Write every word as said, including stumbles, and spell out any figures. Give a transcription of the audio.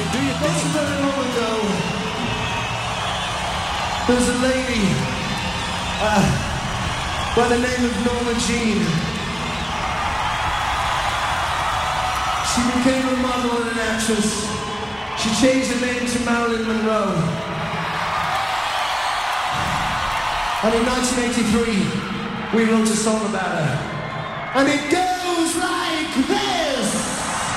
Do you think? Not very long ago, there was a lady uh, by the name of Norma Jean. She became a model and an actress. She changed her name to Marilyn Monroe. And in nineteen eighty-three, we wrote a song about her. And it goes like this!